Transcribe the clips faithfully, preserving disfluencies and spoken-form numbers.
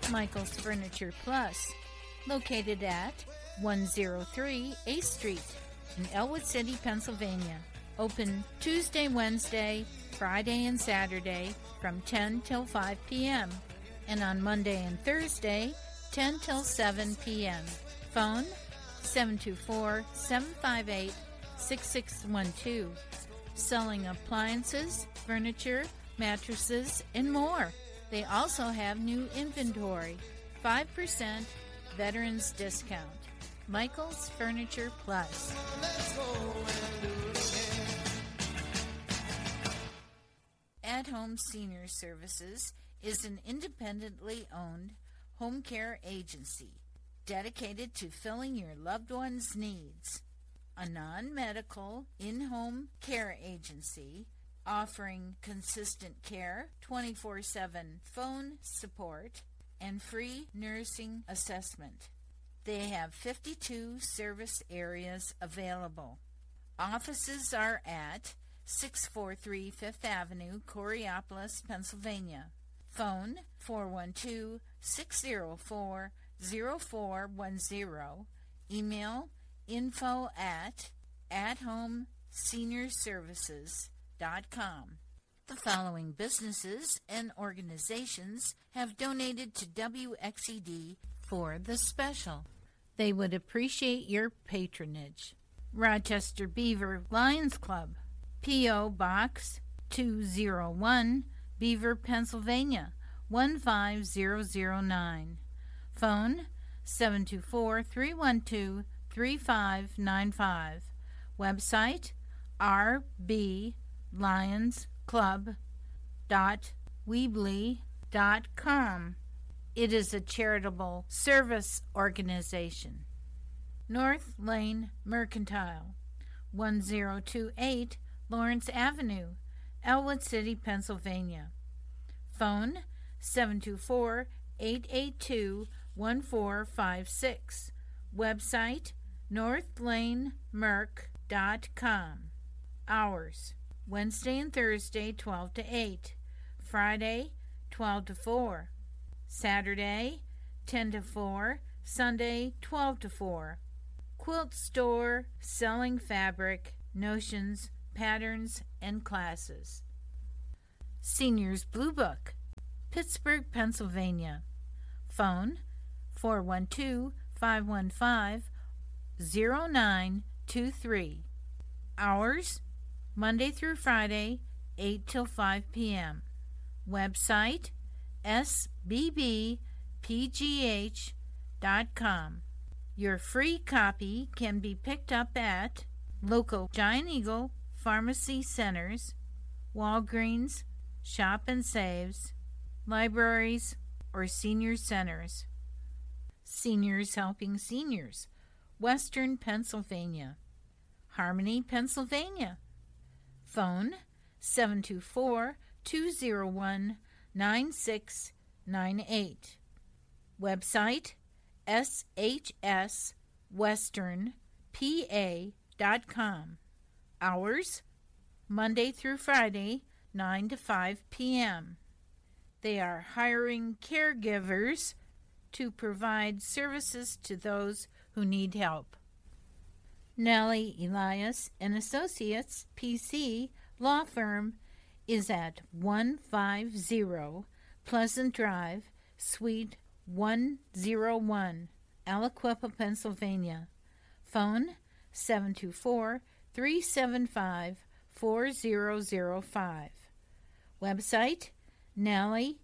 Michael's Furniture Plus, located at one oh three eighth Street in Elwood City, Pennsylvania. Open Tuesday, Wednesday, Friday, and Saturday from ten till five p.m. and on Monday and Thursday, ten till seven p.m. Phone seven two four, seven five eight, six six one two. Selling appliances, furniture, mattresses, and more. They also have new inventory. five percent veterans discount. Michael's Furniture Plus. At Home Senior Services is an independently owned home care agency dedicated to filling your loved one's needs. A non-medical in-home care agency offering consistent care, twenty-four seven phone support, and free nursing assessment. They have fifty-two service areas available. Offices are at six forty-three Fifth Avenue, Coraopolis, Pennsylvania. Phone four one two, six oh four, oh four one oh. Email info at at home senior services dot com. The following businesses and organizations have donated to W X E D for the special. They would appreciate your patronage. Rochester Beaver Lions Club, P O. Box two oh one, Beaver, Pennsylvania one five zero zero nine. Phone seven two four, three one two, three five nine five. Website r b lions club dot weebly dot com. It is a charitable service organization. North Lane Mercantile, one oh two eight Lawrence Avenue, Elwood City, Pennsylvania. Phone seven two four, eight eight two, one four five six. Website north lane merc dot com. Hours Wednesday and Thursday twelve to eight, Friday twelve to four, Saturday ten to four, Sunday twelve to four. Quilt store selling fabric, notions, patterns, and classes. Seniors Blue Book, Pittsburgh, Pennsylvania. Phone four one two, five one five, zero nine two three. Hours Monday through Friday, eight till five p.m. Website s b b p g h dot com. Your free copy can be picked up at local Giant Eagle Pharmacy Centers, Walgreens, Shop and Saves, libraries, or senior centers. Seniors Helping Seniors, Western Pennsylvania. Harmony, Pennsylvania. Phone seven two four, two oh one, nine six nine eight. Website s h s western p a dot com. Hours Monday through Friday, nine to five p.m. They are hiring caregivers to provide services to those who need help. Nellie Elias and Associates P C Law Firm is at one fifty Pleasant Drive, Suite one oh one, Aliquippa, Pennsylvania. Phone seven two four, three seven five, four zero zero five. Website nellie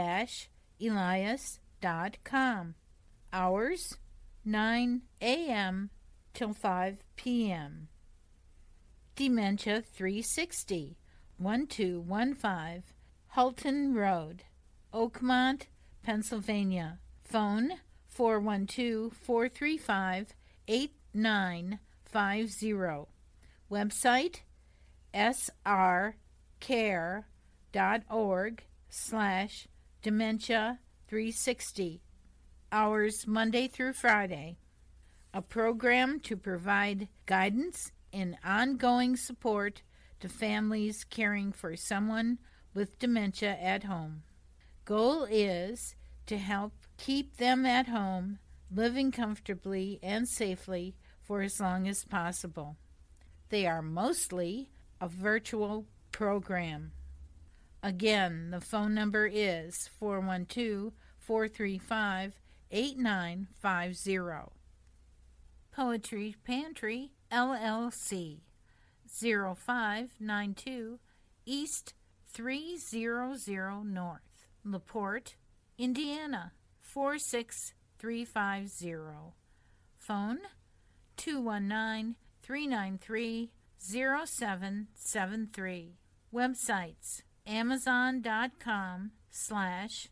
elias dot com. Hours nine a.m. till five p.m. Dementia three sixty, one two one five Hulton Road, Oakmont, Pennsylvania. Phone four one two, four three five, eight nine five zero. Website srcare.org slash dementia 360. Hours Monday through Friday. A program to provide guidance and ongoing support to families caring for someone with dementia at home. Goal is to help keep them at home, living comfortably and safely for as long as possible. They are mostly a virtual program. Again, the phone number is four one two, four three five, eight nine five zero. Poetry Pantry, L L C, zero five nine two East three hundred North, LaPorte, Indiana, four six three five zero. Phone two one nine, three nine three, zero seven seven three. Websites Amazon.com slash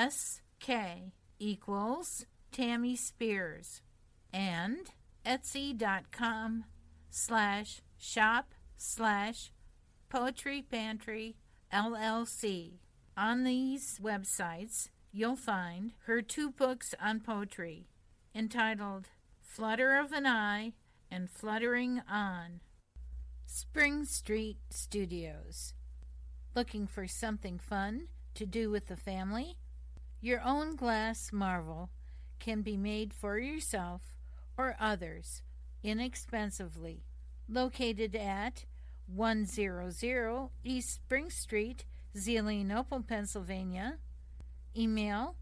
SK equals Tammy Spears and Etsy.com slash shop slash Poetry Pantry L L C. On these websites, you'll find her two books on poetry entitled Flutter of an Eye and Fluttering On. Spring Street Studios. Looking for something fun to do with the family? Your own glass marvel can be made for yourself or others inexpensively. Located at one hundred East Spring Street, Zelienople, Pennsylvania. Email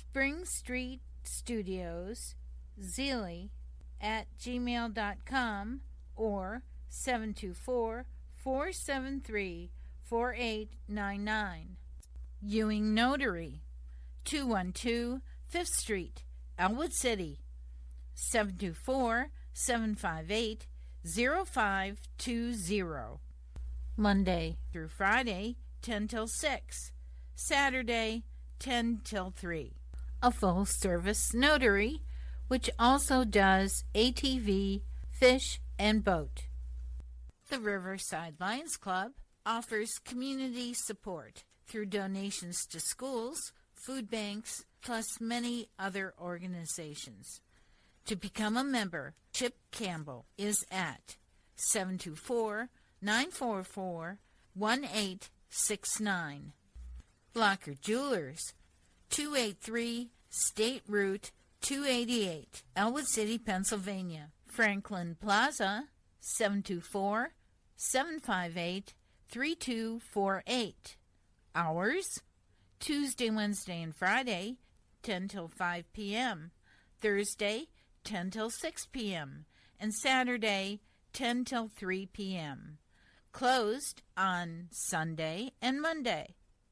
springstreetstudios zeli at gmail dot com or seven two four, four seven three, four eight nine nine. Ewing Notary, two one two Fifth Street, Elwood City, seven two four, seven five eight, zero five two zero. Monday through Friday, ten till six. Saturday, ten till three. A full-service notary, which also does A T V, fish, and boat. The Riverside Lions Club offers community support through donations to schools, food banks, plus many other organizations. To become a member, Chip Campbell is at seven two four, nine four four, one eight six nine. Blocker Jewelers, two eighty-three State Route two eighty-eight, Elwood City, Pennsylvania. Franklin Plaza, seven two four, seven five eight, three two four eight. Hours, Tuesday, Wednesday, and Friday, ten till five p.m. Thursday, ten till six p.m. and Saturday, ten till three p.m. Closed on Sunday and Monday.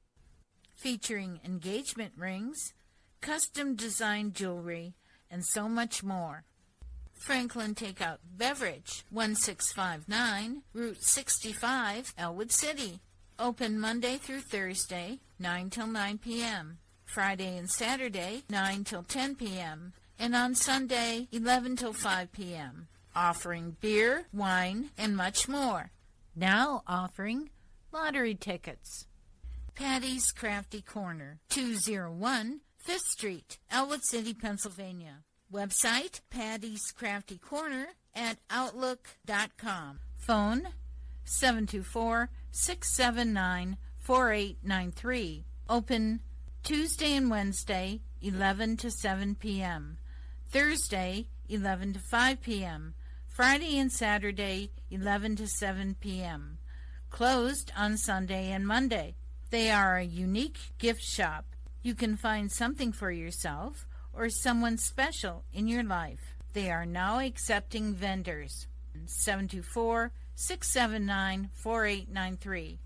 Featuring engagement rings, custom designed jewelry, and so much more. Franklin Takeout Beverage, one six five nine, Route sixty-five, Elwood City. Open Monday through Thursday, nine till nine p.m. Friday and Saturday, nine till ten p.m. and on Sunday, eleven till five p.m. Offering beer, wine, and much more. Now offering lottery tickets. Patty's Crafty Corner, two oh one Fifth Street, Elwood City, Pennsylvania. Website, Patty's Crafty Corner at outlook dot com. Phone, seven two four, six seven nine, four eight nine three. Open Tuesday and Wednesday, eleven to seven p.m. Thursday, eleven to five p.m. Friday and Saturday, eleven to seven p.m. Closed on Sunday and Monday. They are a unique gift shop. You can find something for yourself or someone special in your life. They are now accepting vendors. seven two four, six seven nine, four eight nine three.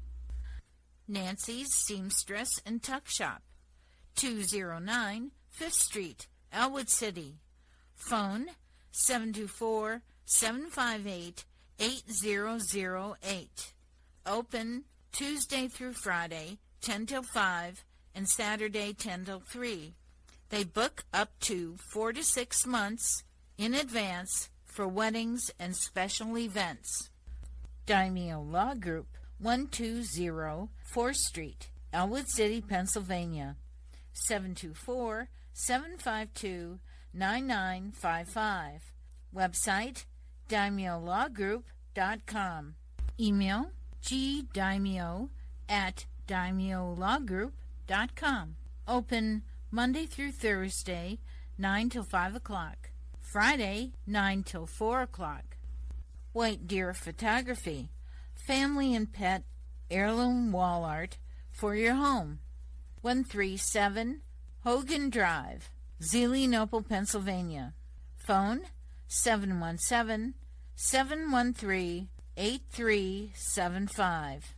Nancy's Seamstress and Tuck Shop, two oh nine Fifth Street, Elwood City. Phone, seven two four, seven five eight, eight zero zero eight. Open Tuesday through Friday, ten till five, and Saturday, ten till three. They book up to four to six months in advance for weddings and special events. Daimyo Law Group, one two zero fourth Street, Elwood City, Pennsylvania. seven two four, seven five two, nine nine five five. Website, daimyo law group dot com. Email, gdaimyo at daimyo law group dot com. Open Monday through Thursday, nine till five o'clock. Friday, nine till four o'clock. White Deer Photography, family and pet heirloom wall art for your home. one three seven Hogan Drive, Zelienople, Pennsylvania. Phone seven one seven, seven one three, eight three seven five.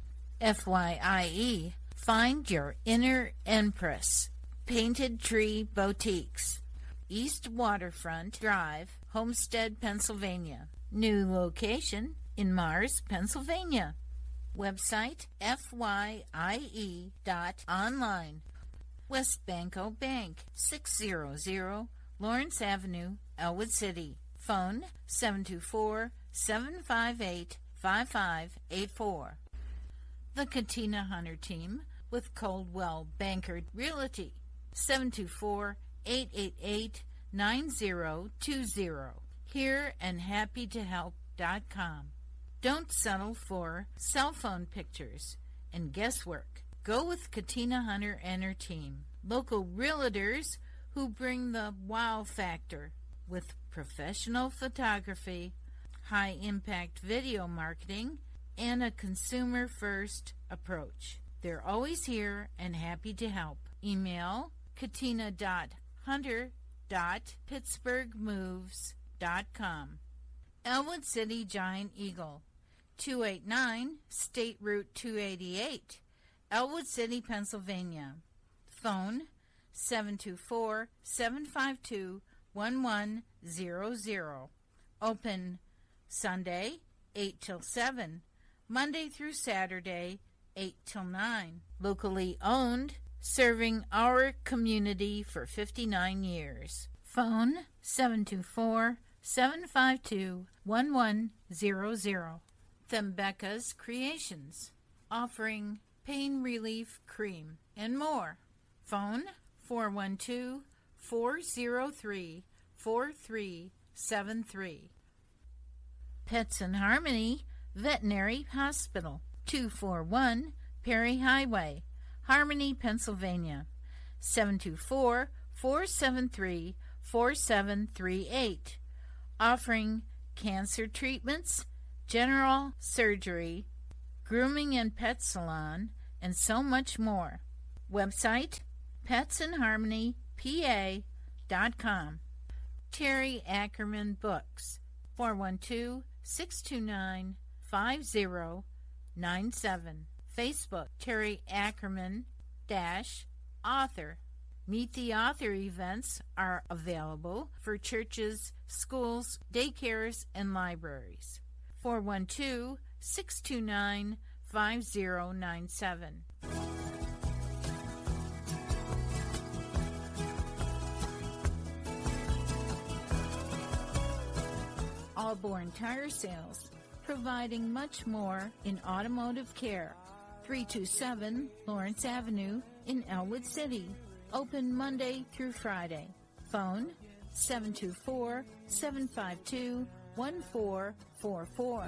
F Y I E, find your inner empress. Painted Tree Boutiques, East Waterfront Drive, Homestead, Pennsylvania. New location in Mars, Pennsylvania. Website F Y I E dot online. West Banco Bank, six hundred Lawrence Avenue, Elwood City. Phone seven two four, seven five eight, five five eight four. The Katina Hunter Team with Coldwell Banker Realty, seven two four, eight eight eight, nine zero two zero. Here and happy to help dot com. Don't settle for cell phone pictures and guesswork. Go with Katina Hunter and her team. Local realtors who bring the wow factor with professional photography, high-impact video marketing, and a consumer-first approach. They're always here and happy to help. Email katina dot hunter dot pittsburgh moves dot com. Elwood City Giant Eagle, two eighty-nine State Route two eighty-eight, Elwood City, Pennsylvania. Phone seven two four, seven five two, one one zero zero. Open Sunday, eight till seven. Monday through Saturday, eight till nine. Locally owned, serving our community for fifty-nine years. Phone seven two four, seven five two, one one zero zero. Thembecca's Creations, offering pain relief cream and more. Phone four one two, four zero three, four three seven three. Pets in Harmony Veterinary Hospital, two forty-one Perry Highway, Harmony, Pennsylvania. seven two four, four seven three, four seven three eight. Offering cancer treatments, general surgery, grooming and pet salon, and so much more. Website pets in harmony p a dot com. Terry Ackerman Books, four one two, six two nine, five zero nine seven. Facebook Terry Ackerman dash author. Meet the Author events are available for churches, schools, daycares, and libraries. four one two, six two nine, five zero nine seven. Allborn Tire Sales, providing much more in automotive care. three two seven Lawrence Avenue in Elwood City. Open Monday through Friday. Phone seven two four, seven five two, one four four four.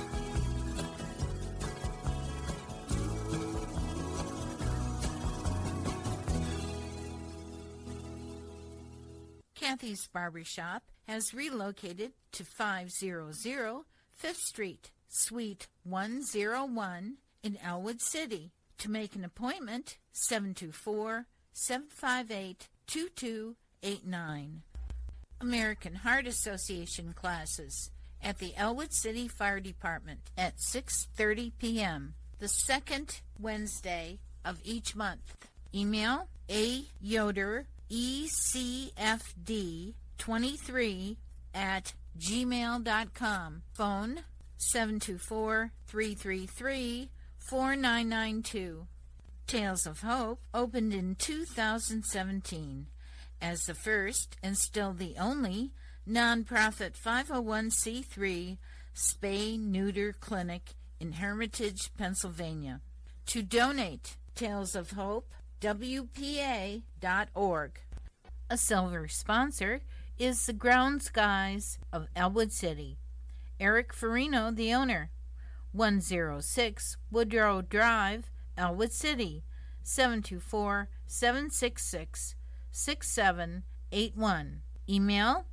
Kathy's Barbershop has relocated to five hundred Fifth Street, Suite one oh one in Elwood City. To make an appointment, seven two four, seven five eight, two two eight nine. American Heart Association classes at the Elwood City Fire Department at six thirty p.m. the second Wednesday of each month. Email a yoder e c f d twenty-three at gmail dot com. Phone seven two four, three three three, four nine nine two. Tales of Hope opened in two thousand seventeen as the first and still the only nonprofit five oh one c three spay-neuter clinic in Hermitage, Pennsylvania. To donate, Tales of Hope, W P A dot org. A silver sponsor is the Ground Skies of Elwood City. Eric Farino, the owner. one oh six Woodrow Drive, Elwood City, seven two four, seven six six, six seven eight one. Email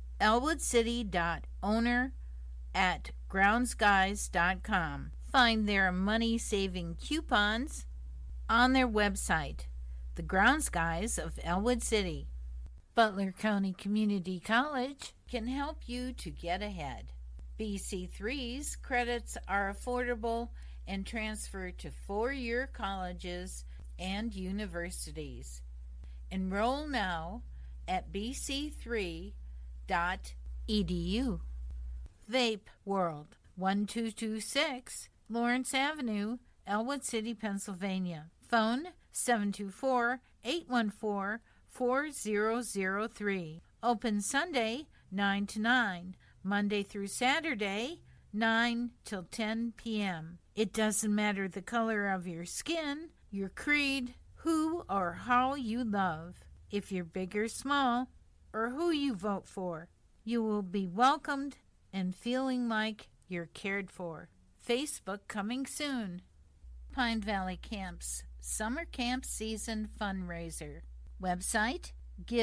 elwoodcity.owner at groundsguys dot com. Find their money-saving coupons on their website, The Grounds Guys of Elwood City. Butler County Community College can help you to get ahead. B C three's credits are affordable and transfer to four-year colleges and universities. Enroll now at b c three dot e d u. Vape World, one two two six Lawrence Avenue, Elwood City, Pennsylvania. Phone seven two four, eight one four, four zero zero three. Open Sunday nine to nine, Monday through Saturday nine till ten p.m. It doesn't matter the color of your skin, your creed, who or how you love, if you're big or small, or who you vote for. You will be welcomed and feeling like you're cared for. Facebook coming soon. Pine Valley Camps Summer Camp Season Fundraiser. Website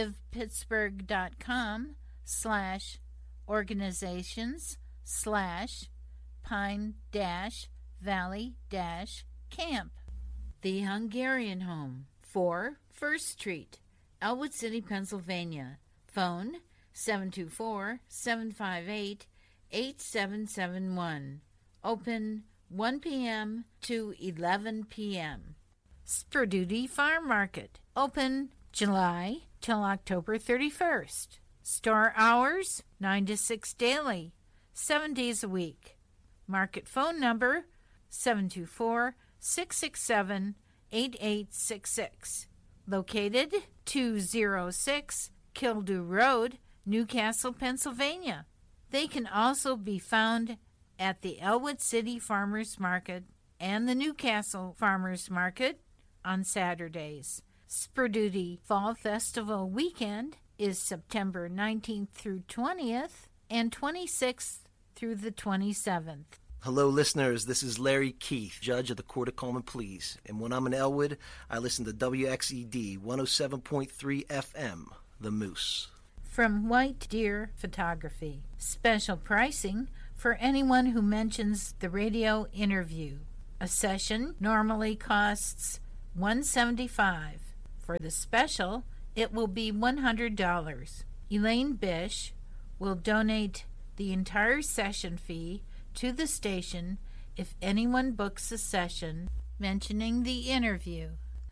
givepittsburgh.com slash organizations slash pine dash valley dash camp. The Hungarian Home, four First Street, Elwood City, Pennsylvania. Phone seven two four, seven five eight, eight seven seven one. Open one p.m. to eleven p.m. Spur Duty Farm Market. Open July till October thirty-first. Store hours nine to six daily, seven days a week. Market phone number seven two four, six six seven, eight eight six six. Located two oh six Kildew Road, Newcastle, Pennsylvania. They can also be found at the Elwood City Farmers Market and the Newcastle Farmers Market on Saturdays. Spur Duty Fall Festival Weekend is September nineteenth through twentieth and twenty-sixth through the twenty-seventh. Hello, listeners. This is Larry Keith, Judge of the Court of Common Pleas. And when I'm in Elwood, I listen to W X E D one oh seven point three F M, The Moose. From White Deer Photography, special pricing for anyone who mentions the radio interview. A session normally costs one hundred seventy-five dollars. For the special, it will be one hundred dollars. Elaine Bish will donate the entire session fee to the station if anyone books a session mentioning the interview.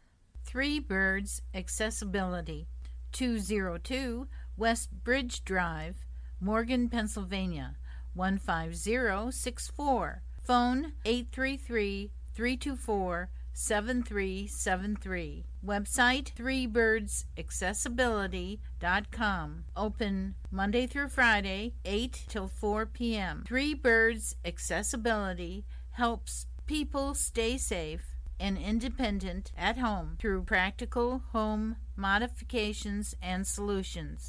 Three Birds Accessibility, two oh two West Bridge Drive, Morgan, Pennsylvania, one five zero six four. Phone eight three three, three two four, seven three seven three. Website three birds accessibility dot com. Open Monday through Friday, eight till four p.m. Three Birds Accessibility helps people stay safe and independent at home through practical home modifications and solutions.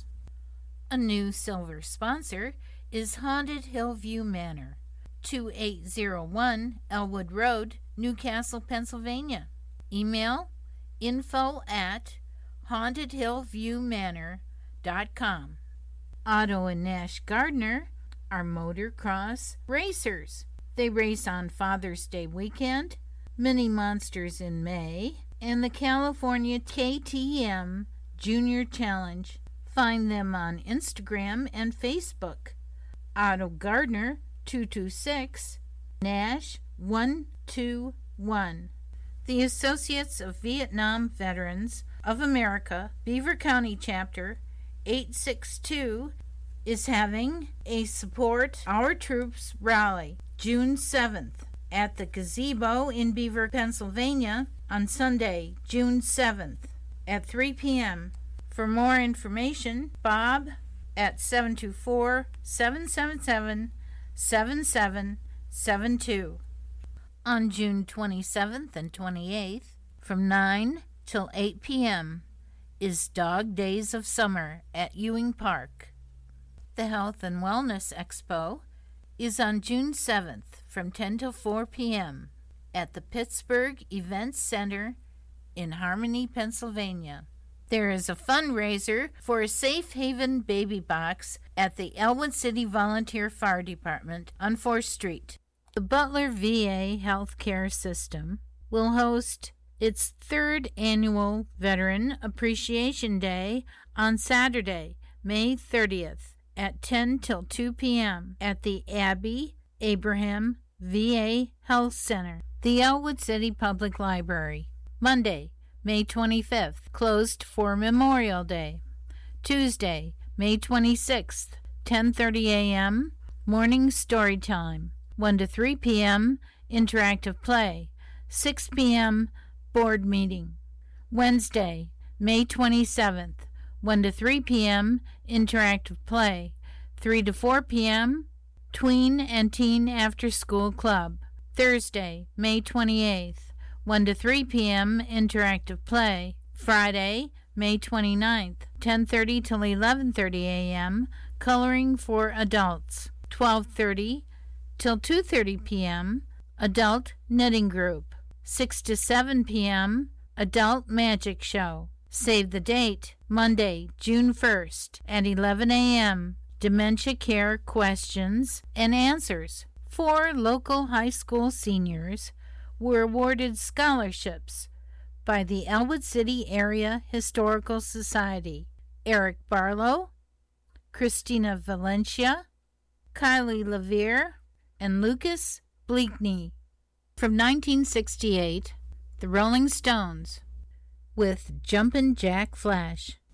A new silver sponsor is Haunted Hillview Manor, two eight zero one Elwood Road, Newcastle, Pennsylvania. Email info at haunted hillview manor dot com. Otto and Nash Gardner are motocross racers. They race on Father's Day weekend, Mini Monsters in May, and the California K T M Junior Challenge. Find them on Instagram and Facebook. Otto Gardner, two two six, Nash, one two one. The Associates of Vietnam Veterans of America, Beaver County Chapter eight six two, is having a Support Our Troops rally June seventh at the Gazebo in Beaver, Pennsylvania on Sunday, June seventh at three p.m. For more information, Bob at seven two four, seven seven seven, seven seven seven two. On June twenty-seventh and twenty-eighth, from nine till eight p.m., is Dog Days of Summer at Ewing Park. The Health and Wellness Expo is on June seventh from ten till four p.m. at the Pittsburgh Events Center in Harmony, Pennsylvania. There is a fundraiser for a Safe Haven baby box at the Elwood City Volunteer Fire Department on fourth street. The Butler V A Healthcare System will host its third annual Veteran Appreciation Day on Saturday, May thirtieth at ten till two p.m. at the Abby Abraham V A Health Center, the Elwood City Public Library. Monday, May twenty-fifth, closed for Memorial Day. Tuesday, May twenty-sixth, ten thirty a.m., morning story time. one to three p.m., interactive play. six p.m., board meeting. Wednesday, May twenty-seventh, one to three p.m., interactive play. three to four p.m., tween and teen after-school club. Thursday, May twenty-eighth, one to three p.m., interactive play. Friday, May twenty-ninth, ten thirty till eleven thirty a.m., coloring for adults. twelve thirty till two thirty p.m., adult knitting group. six to seven p.m., adult magic show. Save the date, Monday, June first at eleven a.m., dementia care questions and answers. Four local high school seniors were awarded scholarships by the Elwood City Area Historical Society. Eric Barlow, Christina Valencia, Kylie Levere, and Lucas Bleakney. From nineteen sixty-eight, the Rolling Stones with Jumpin' Jack Flash.